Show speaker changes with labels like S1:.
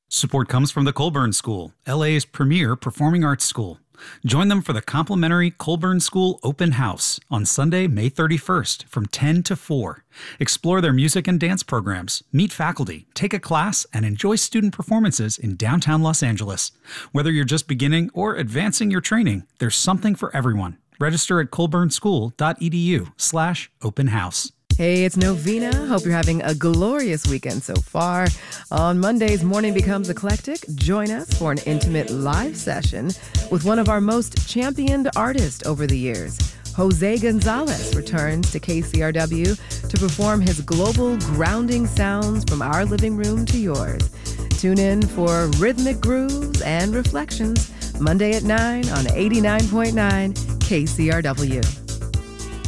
S1: Support comes from the Colburn School, LA's premier performing arts school. Join them for the complimentary Colburn School Open House on Sunday, May 31st from 10 to 4. Explore their music and dance programs, meet faculty, take a class, and enjoy student performances in downtown Los Angeles. Whether you're just beginning or advancing your training, there's something for everyone. Register at colburnschool.edu/open house.
S2: Hey, it's Novena. Hope you're having a glorious weekend so far. On Mondays, Morning Becomes Eclectic. Join us for an intimate live session with one of our most championed artists over the years. Jose Gonzalez returns to KCRW to perform his global grounding sounds from our living room to yours. Tune in for rhythmic grooves and reflections Monday at 9 on 89.9 KCRW.